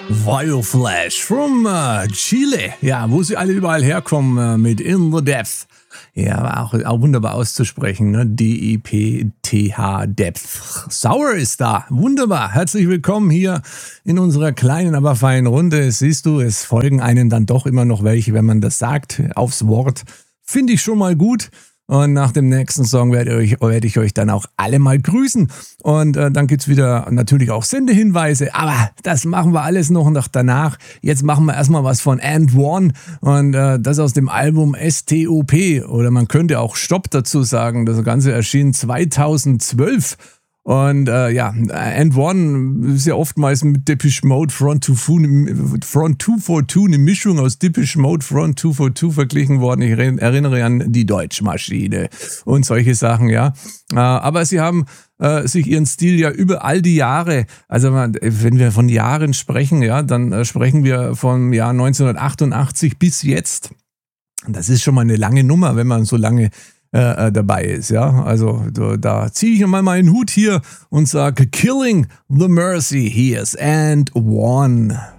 Wildflash from Chile, ja, wo sie alle überall herkommen mit In the Depth. Ja, war auch wunderbar auszusprechen, ne? D-E-P-T-H, Depth. Sour ist da, wunderbar. Herzlich willkommen hier in unserer kleinen, aber feinen Runde. Siehst du, es folgen einem dann doch immer noch welche, wenn man das sagt, aufs Wort. Finde ich schon mal gut. Und nach dem nächsten Song werde ich euch dann auch alle mal grüßen. Und dann gibt's wieder natürlich auch Sendehinweise. Aber das machen wir alles noch danach. Jetzt machen wir erstmal was von And1. Und das aus dem Album S-T-O-P. Oder man könnte auch Stopp dazu sagen. Das Ganze erschien 2012. Und And1 ist ja oftmals mit Depeche Mode Front 242 eine Mischung aus Depeche Mode Front 242 verglichen worden. Ich erinnere an die Deutschmaschine und solche Sachen, ja. Aber sie haben sich ihren Stil ja über all die Jahre, also wenn wir von Jahren sprechen, ja, dann sprechen wir vom Jahr 1988 bis jetzt. Das ist schon mal eine lange Nummer, wenn man so lange dabei ist, ja. Also da ziehe ich mal meinen Hut hier und sage Killing the Mercy. Here's And1.